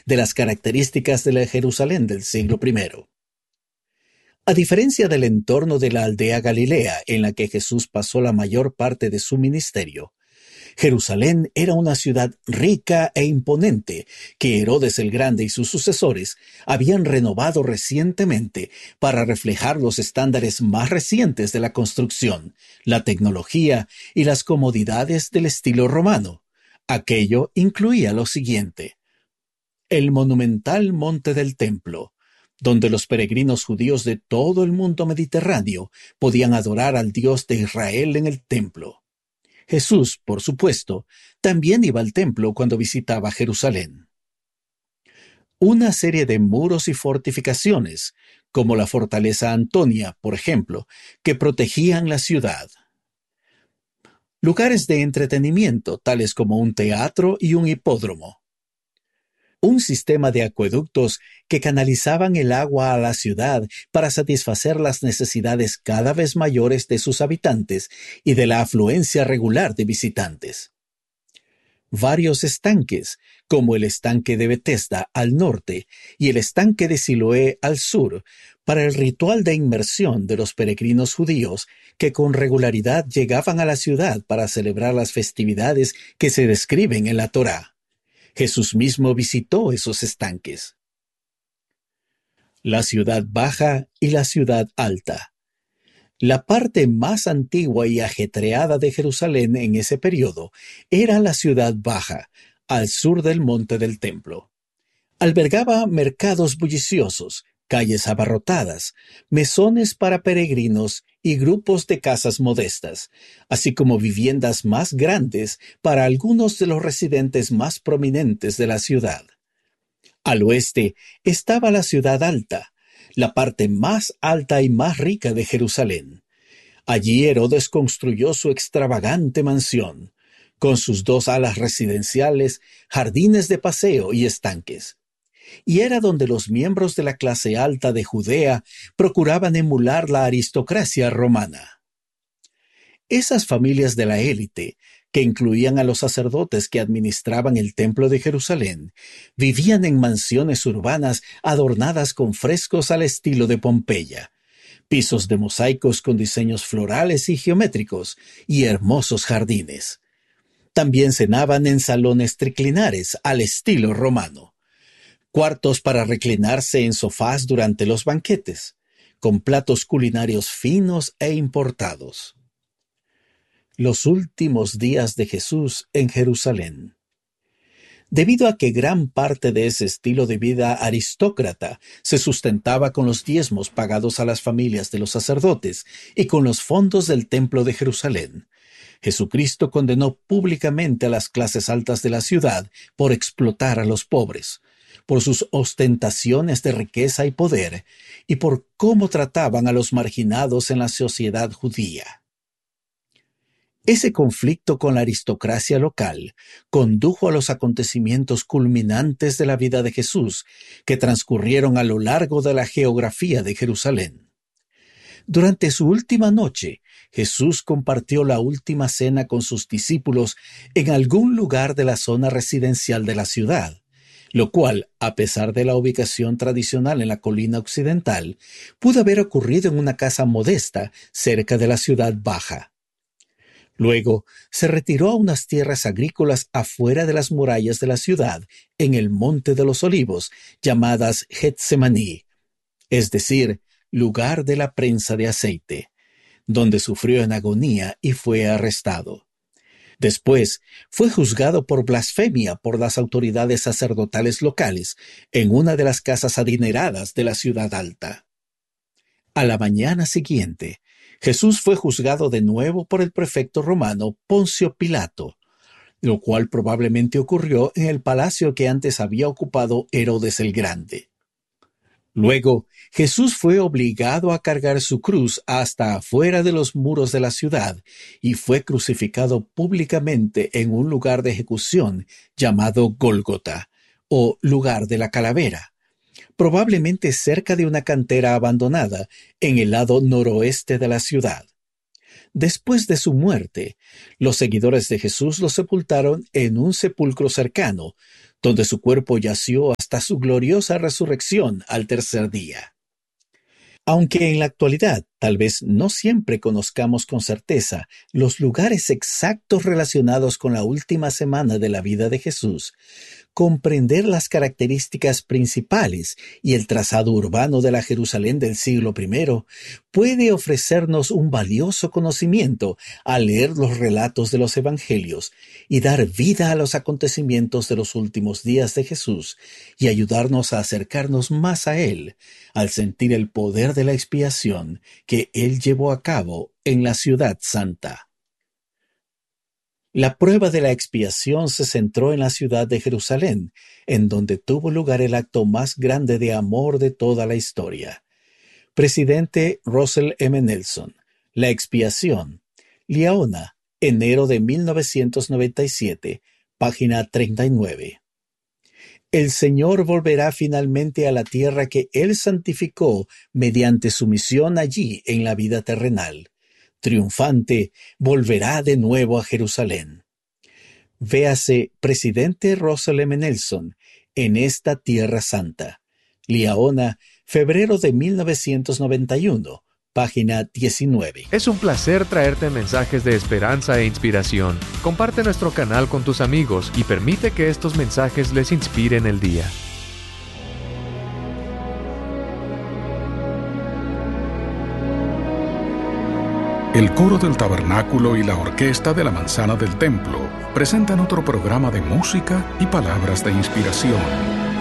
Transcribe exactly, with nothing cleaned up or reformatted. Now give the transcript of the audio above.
de las características de la Jerusalén del siglo primero. A diferencia del entorno de la aldea Galilea en la que Jesús pasó la mayor parte de su ministerio, Jerusalén era una ciudad rica e imponente que Herodes el Grande y sus sucesores habían renovado recientemente para reflejar los estándares más recientes de la construcción, la tecnología y las comodidades del estilo romano. Aquello incluía lo siguiente: el monumental monte del Templo, donde los peregrinos judíos de todo el mundo mediterráneo podían adorar al Dios de Israel en el templo. Jesús, por supuesto, también iba al templo cuando visitaba Jerusalén. Una serie de muros y fortificaciones, como la fortaleza Antonia, por ejemplo, que protegían la ciudad. Lugares de entretenimiento, tales como un teatro y un hipódromo. Un sistema de acueductos que canalizaban el agua a la ciudad para satisfacer las necesidades cada vez mayores de sus habitantes y de la afluencia regular de visitantes. Varios estanques, como el estanque de Betesda al norte y el estanque de Siloé al sur, para el ritual de inmersión de los peregrinos judíos que con regularidad llegaban a la ciudad para celebrar las festividades que se describen en la Torá. Jesús mismo visitó esos estanques. La ciudad baja y la ciudad alta. La parte más antigua y ajetreada de Jerusalén en ese periodo era la ciudad baja, al sur del monte del templo. Albergaba mercados bulliciosos, calles abarrotadas, mesones para peregrinos y grupos de casas modestas, así como viviendas más grandes para algunos de los residentes más prominentes de la ciudad. Al oeste estaba la ciudad alta, la parte más alta y más rica de Jerusalén. Allí Herodes construyó su extravagante mansión, con sus dos alas residenciales, jardines de paseo y estanques. Y era donde los miembros de la clase alta de Judea procuraban emular la aristocracia romana. Esas familias de la élite, que incluían a los sacerdotes que administraban el templo de Jerusalén, vivían en mansiones urbanas adornadas con frescos al estilo de Pompeya, pisos de mosaicos con diseños florales y geométricos y hermosos jardines. También cenaban en salones triclinares al estilo romano. Cuartos para reclinarse en sofás durante los banquetes, con platos culinarios finos e importados. Los últimos días de Jesús en Jerusalén. Debido a que gran parte de ese estilo de vida aristócrata se sustentaba con los diezmos pagados a las familias de los sacerdotes y con los fondos del templo de Jerusalén, Jesucristo condenó públicamente a las clases altas de la ciudad por explotar a los pobres, por sus ostentaciones de riqueza y poder, y por cómo trataban a los marginados en la sociedad judía. Ese conflicto con la aristocracia local condujo a los acontecimientos culminantes de la vida de Jesús, que transcurrieron a lo largo de la geografía de Jerusalén. Durante su última noche, Jesús compartió la última cena con sus discípulos en algún lugar de la zona residencial de la ciudad, lo cual, a pesar de la ubicación tradicional en la colina occidental, pudo haber ocurrido en una casa modesta cerca de la ciudad baja. Luego se retiró a unas tierras agrícolas afuera de las murallas de la ciudad, en el Monte de los Olivos, llamadas Getsemaní, es decir, lugar de la prensa de aceite, donde sufrió en agonía y fue arrestado. Después fue juzgado por blasfemia por las autoridades sacerdotales locales en una de las casas adineradas de la ciudad alta. A la mañana siguiente, Jesús fue juzgado de nuevo por el prefecto romano Poncio Pilato, lo cual probablemente ocurrió en el palacio que antes había ocupado Herodes el Grande. Luego, Jesús fue obligado a cargar su cruz hasta afuera de los muros de la ciudad y fue crucificado públicamente en un lugar de ejecución llamado Gólgota, o lugar de la calavera, probablemente cerca de una cantera abandonada en el lado noroeste de la ciudad. Después de su muerte, los seguidores de Jesús lo sepultaron en un sepulcro cercano, donde su cuerpo yació hasta su gloriosa resurrección al tercer día. Aunque en la actualidad tal vez no siempre conozcamos con certeza los lugares exactos relacionados con la última semana de la vida de Jesús, comprender las características principales y el trazado urbano de la Jerusalén del siglo primero puede ofrecernos un valioso conocimiento al leer los relatos de los evangelios y dar vida a los acontecimientos de los últimos días de Jesús y ayudarnos a acercarnos más a Él al sentir el poder de la expiación que Él llevó a cabo en la ciudad santa. La prueba de la expiación se centró en la ciudad de Jerusalén, en donde tuvo lugar el acto más grande de amor de toda la historia. Presidente Russell M. Nelson. La expiación. Liaona, enero de mil novecientos noventa y siete, página treinta y nueve. El Señor volverá finalmente a la tierra que Él santificó mediante su misión allí en la vida terrenal. Triunfante, volverá de nuevo a Jerusalén. Véase Presidente Russell M. Nelson en esta tierra santa. Liaona, febrero de mil novecientos noventa y uno, página diecinueve. Es un placer traerte mensajes de esperanza e inspiración. Comparte nuestro canal con tus amigos y permite que estos mensajes les inspiren el día. El coro del tabernáculo y la orquesta de la manzana del templo presentan otro programa de música y palabras de inspiración.